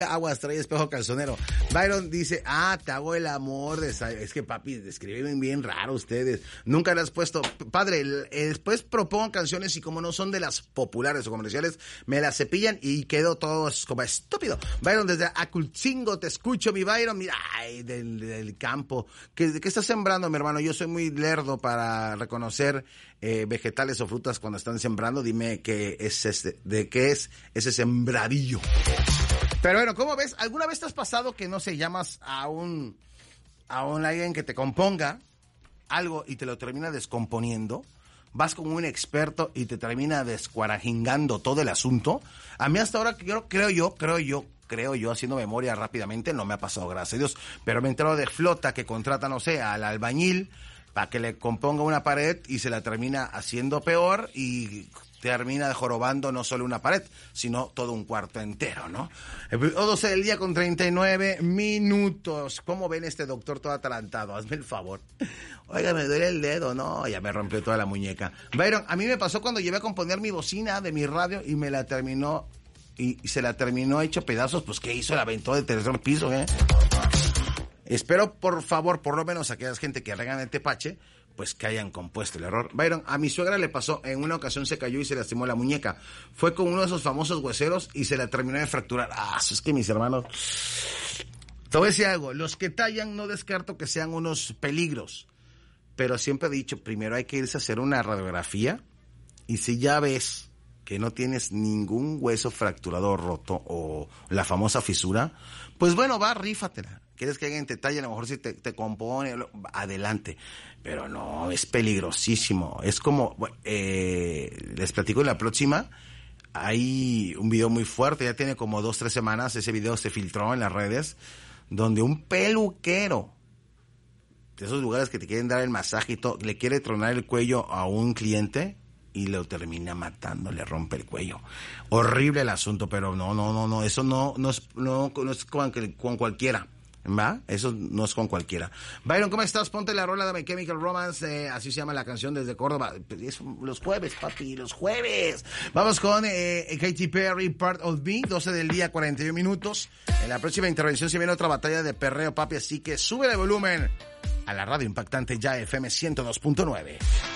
Aguas, trae espejo calzonero. Byron dice, te hago el amor. Es que, papi, escriben bien raro ustedes. Nunca le has puesto... Padre, después propongo canciones y como no son de las populares o comerciales, me las cepillan y quedo todo como estúpido. Byron, desde Aculcingo, te escucho, mi Byron. Mira, ay, del campo. ¿Qué estás sembrando, mi hermano? Yo soy muy lerdo para reconocer vegetales o frutas cuando están sembrando. Dime qué es de qué es ese sembradillo. Pero bueno, ¿cómo ves? ¿Alguna vez te has pasado que, no sé, llamas a un alguien que te componga algo y te lo termina descomponiendo? Vas con un experto y te termina descuarajingando todo el asunto. A mí hasta ahora, creo yo, haciendo memoria rápidamente, no me ha pasado, gracias a Dios. Pero me entero de flota que contrata, no sé, al albañil para que le componga una pared y se la termina haciendo peor y termina jorobando no solo una pared, sino todo un cuarto entero, ¿no? 12 del día con 39 minutos. ¿Cómo ven este doctor todo atalantado? Hazme el favor. Oiga, me duele el dedo, ¿no? Ya me rompió toda la muñeca. Byron, a mí me pasó cuando llevé a componer mi bocina de mi radio y me la terminó, y se la terminó hecho pedazos. Pues, ¿qué hizo? La aventó del tercer piso, ¿eh? Espero, por favor, por lo menos a aquellas gente que regan el tepache, pues que hayan compuesto el error. Byron, a mi suegra le pasó, en una ocasión se cayó y se lastimó la muñeca. Fue con uno de esos famosos hueseros y se la terminó de fracturar. Es que mis hermanos... Te voy a decir algo, los que tallan no descarto que sean unos peligros, pero siempre he dicho, primero hay que irse a hacer una radiografía y si ya ves que no tienes ningún hueso fracturado o roto o la famosa fisura, pues bueno, rífatela. ¿Quieres que alguien te talle? A lo mejor si te compone, adelante. Pero no, es peligrosísimo. Es como, les platico en la próxima, hay un video muy fuerte, ya tiene como 2-3 semanas, ese video se filtró en las redes, donde un peluquero, de esos lugares que te quieren dar el masaje y todo, le quiere tronar el cuello a un cliente y lo termina matando, le rompe el cuello. Horrible el asunto, pero no, eso no es con cualquiera. ¿Va? Eso no es con cualquiera. Byron, ¿cómo estás? Ponte la rola de My Chemical Romance, así se llama la canción desde Córdoba. Los jueves, papi, los jueves. Vamos con Katy Perry, Part of Me, 12 del día, 41 minutos. En la próxima intervención se viene otra batalla de perreo, papi, así que sube el volumen a la radio impactante ya FM 102.9.